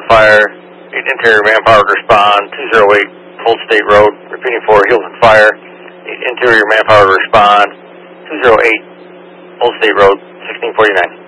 fire. 8 interior manpower to respond. 208 Old State Road. Repeating 4 Heels on fire. 8 interior manpower to respond. 208 Old State Road. 1649.